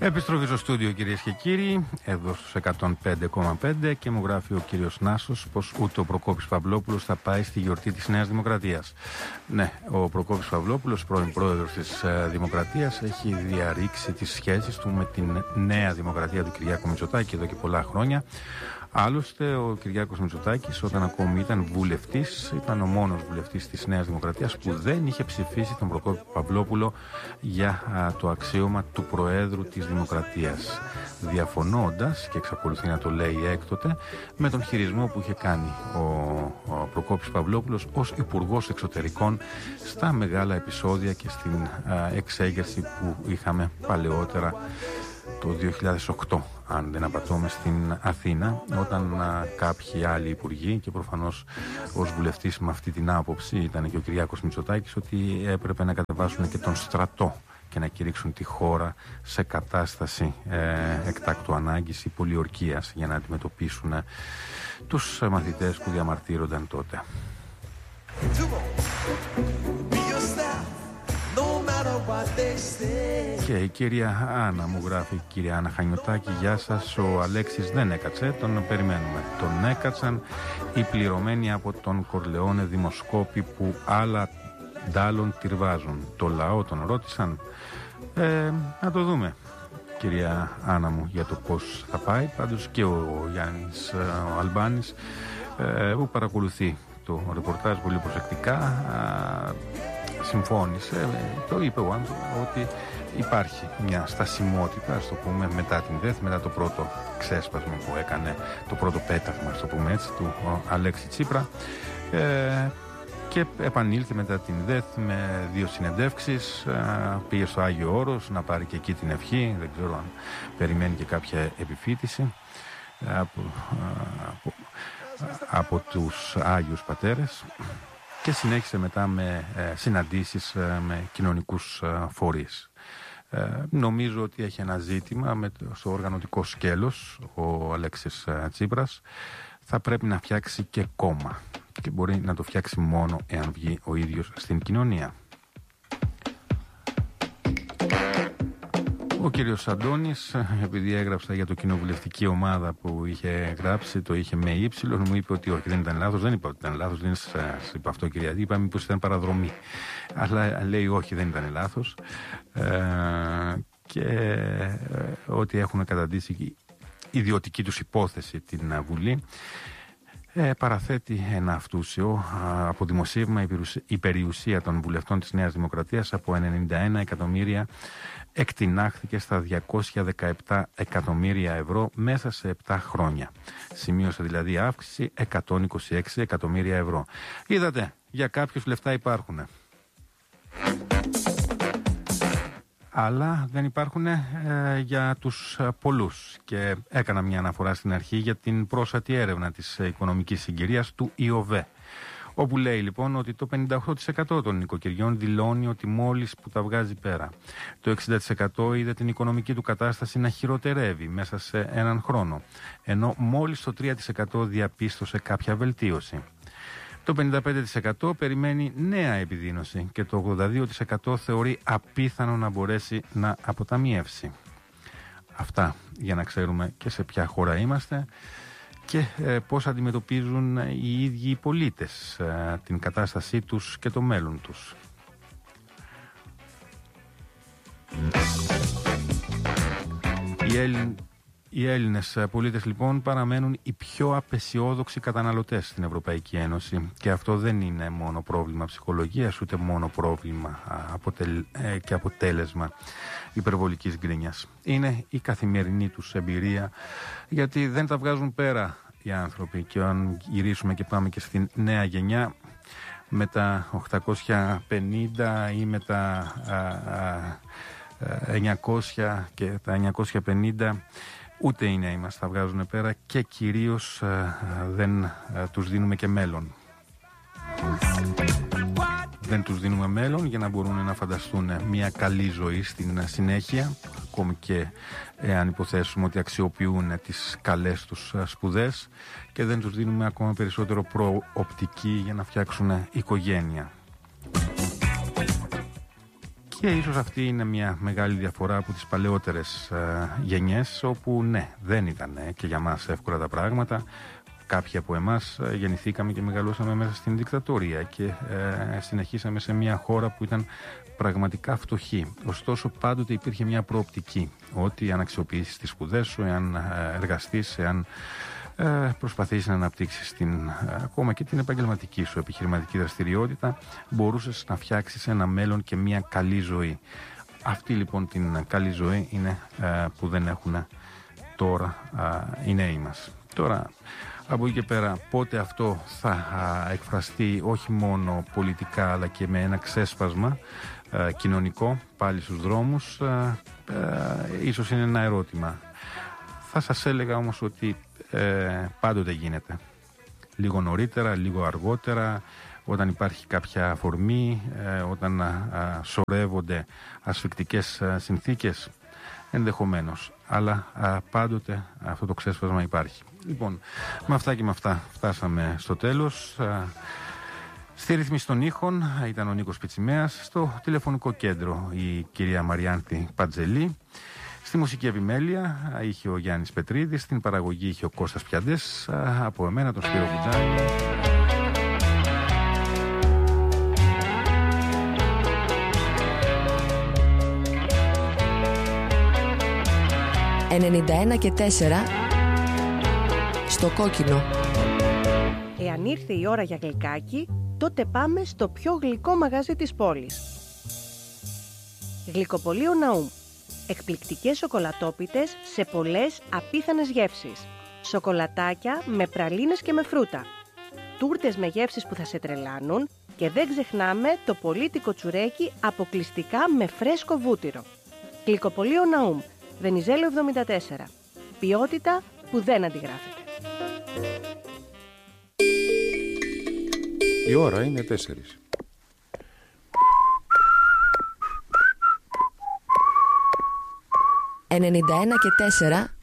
Επιστροφή στο στούντιο, κυρίες και κύριοι, εδώ στους 105,5 και μου γράφει ο κύριος Νάσος πως ούτε ο Προκόπης Παυλόπουλος θα πάει στη γιορτή της Νέας Δημοκρατίας. Ναι, ο Προκόπης Παυλόπουλος, πρώην πρόεδρος της Δημοκρατίας, έχει διαρρήξει τις σχέσεις του με την Νέα Δημοκρατία του Κυριάκου Μητσοτάκη εδώ και πολλά χρόνια. Άλλωστε, ο Κυριάκος Μητσοτάκης, όταν ακόμη ήταν βουλευτής, ήταν ο μόνος βουλευτής της Νέας Δημοκρατίας που δεν είχε ψηφίσει τον Προκόπη Παυλόπουλο για το αξίωμα του Προέδρου της Δημοκρατίας, διαφωνώντας, και εξακολουθεί να το λέει έκτοτε, με τον χειρισμό που είχε κάνει ο Προκόπης Παυλόπουλος ως Υπουργός Εξωτερικών στα μεγάλα επεισόδια και στην εξέγερση που είχαμε παλαιότερα το 2008, αν δεν απατώμε, στην Αθήνα, όταν κάποιοι άλλοι υπουργοί, και προφανώς ως βουλευτής με αυτή την άποψη ήταν και ο Κυριάκος Μητσοτάκης, ότι έπρεπε να κατεβάσουν και τον στρατό και να κηρύξουν τη χώρα σε κατάσταση εκτάκτου ανάγκης ή πολιορκίας για να αντιμετωπίσουν τους μαθητές που διαμαρτύρονταν τότε. Και η κυρία Άννα μου γράφει, κυρία Άννα Χανιωτάκη, γεια σας, ο Αλέξης δεν έκατσε, τον περιμένουμε. Τον έκατσαν οι πληρωμένοι από τον Κορλεόνε δημοσκόποι που άλλα ντάλλον τυρβάζουν. Το λαό τον ρώτησαν. Να το δούμε, κυρία Άννα μου, για το πώς θα πάει. Πάντως και ο Γιάννης ο Αλμπάνης που παρακολουθεί το ρεπορτάζ πολύ προσεκτικά συμφώνησε, το είπε ο άνθρωπος, ότι υπάρχει μια στασιμότητα, ας το πούμε, μετά την ΔΕΘ, μετά το πρώτο ξέσπασμα που έκανε, το πρώτο πέταγμα, ας το πούμε έτσι, του Αλέξη Τσίπρα, και επανήλθε μετά την ΔΕΘ με 2 συνεντεύξεις, πήγε στο Άγιο Όρος να πάρει και εκεί την ευχή, δεν ξέρω αν περιμένει και κάποια επιφύτηση από τους Άγιους Πατέρες, και συνέχισε μετά με συναντήσεις με κοινωνικούς φορείς. Νομίζω ότι έχει ένα ζήτημα στο οργανωτικό σκέλος ο Αλέξης Τσίπρας. Θα πρέπει να φτιάξει και κόμμα, και μπορεί να το φτιάξει μόνο εάν βγει ο ίδιος στην κοινωνία. Ο κύριος Αντώνης, επειδή έγραψα για το κοινοβουλευτική ομάδα που είχε γράψει, το είχε με ύψιλον, μου είπε ότι όχι, δεν ήταν λάθος. Δεν είπα ότι ήταν λάθος, δεν σας είπα αυτό, κυρία. Είπα μήπως ήταν παραδρομή. Αλλά λέει όχι, δεν ήταν λάθος. Και ότι έχουν καταντήσει ιδιωτική τους υπόθεση την Βουλή. Παραθέτει ένα αυτούσιο από δημοσίευμα, η περιουσία των βουλευτών της Νέας Δημοκρατίας από 91 εκατομμύρια εκτινάχθηκε στα 217 εκατομμύρια ευρώ μέσα σε 7 χρόνια. Σημείωσε δηλαδή αύξηση 126 εκατομμύρια ευρώ. Είδατε, για κάποιους λεφτά υπάρχουν. Αλλά δεν υπάρχουν για τους πολλούς. Και έκανα μια αναφορά στην αρχή για την πρόσφατη έρευνα της οικονομικής συγκυρίας του ΙΟΒΕ, όπου λέει λοιπόν ότι το 58% των νοικοκυριών δηλώνει ότι μόλις που τα βγάζει πέρα. Το 60% είδε την οικονομική του κατάσταση να χειροτερεύει μέσα σε έναν χρόνο, ενώ μόλις το 3% διαπίστωσε κάποια βελτίωση. Το 55% περιμένει νέα επιδείνωση και το 82% θεωρεί απίθανο να μπορέσει να αποταμιεύσει. Αυτά για να ξέρουμε και σε ποια χώρα είμαστε και πώς αντιμετωπίζουν οι ίδιοι οι πολίτες την κατάστασή τους και το μέλλον τους. Οι Έλληνες πολίτες λοιπόν παραμένουν οι πιο απεσιόδοξοι καταναλωτές στην Ευρωπαϊκή Ένωση, και αυτό δεν είναι μόνο πρόβλημα ψυχολογίας, ούτε μόνο πρόβλημα και αποτέλεσμα υπερβολικής γκρίνιας. Είναι η καθημερινή τους εμπειρία, γιατί δεν τα βγάζουν πέρα οι άνθρωποι, και αν γυρίσουμε και πάμε και στην νέα γενιά με τα 850 ή με τα 900 και τα 950, ούτε οι νέοι μας τα βγάζουν πέρα, και κυρίως δεν τους δίνουμε και μέλλον. Δεν τους δίνουμε μέλλον για να μπορούν να φανταστούν μια καλή ζωή στην συνέχεια, ακόμη και αν υποθέσουμε ότι αξιοποιούν τις καλές τους σπουδές, και δεν τους δίνουμε ακόμα περισσότερο προοπτική για να φτιάξουν οικογένεια. Και ίσως αυτή είναι μια μεγάλη διαφορά από τις παλαιότερες γενιές, όπου ναι, δεν ήταν και για μας εύκολα τα πράγματα. Κάποιοι από εμάς γεννηθήκαμε και μεγαλώσαμε μέσα στην δικτατορία και συνεχίσαμε σε μια χώρα που ήταν πραγματικά φτωχή. Ωστόσο πάντοτε υπήρχε μια προοπτική ότι αν αξιοποιήσεις τις σπουδές σου, εάν εργαστείς, εάν προσπαθήσεις να αναπτύξεις ακόμα και την επαγγελματική σου επιχειρηματική δραστηριότητα, μπορούσες να φτιάξεις ένα μέλλον και μια καλή ζωή. Αυτή λοιπόν την καλή ζωή είναι που δεν έχουν τώρα οι νέοι μας. Τώρα, από εκεί και πέρα, πότε αυτό θα εκφραστεί όχι μόνο πολιτικά αλλά και με ένα ξέσπασμα κοινωνικό πάλι στους δρόμους, ίσως είναι ένα ερώτημα. Θα σας έλεγα όμως ότι πάντοτε γίνεται. Λίγο νωρίτερα, λίγο αργότερα, όταν υπάρχει κάποια αφορμή, όταν σωρεύονται ασφικτικές συνθήκες, ενδεχομένως. Αλλά πάντοτε αυτό το ξέσπασμα υπάρχει. Λοιπόν, με αυτά και με αυτά φτάσαμε στο τέλος. Στη ρύθμιση των ήχων ήταν ο Νίκος Πιτσιμέας, στο τηλεφωνικό κέντρο η κυρία Μαριάνθη Παντζελή, στη μουσική επιμέλεια είχε ο Γιάννης Πετρίδης, στην παραγωγή είχε ο Κώστας Πιαντές, από εμένα τον Σπύρο Κουτζάνη. «91,4» στο κόκκινο. Εάν ήρθε η ώρα για γλυκάκι, τότε πάμε στο πιο γλυκό μαγαζί της πόλης. Γλυκοπωλείο Ναούμ. Εκπληκτικές σοκολατόπιτες σε πολλές απίθανες γεύσεις. Σοκολατάκια με πραλίνες και με φρούτα. Τούρτες με γεύσεις που θα σε τρελάνουν και δεν ξεχνάμε το πολύτικο τσουρέκι αποκλειστικά με φρέσκο βούτυρο. Γλυκοπωλείο Ναούμ. Βενιζέλο 74. Ποιότητα που δεν αντιγράφεται. Η ώρα είναι 4. «91,4»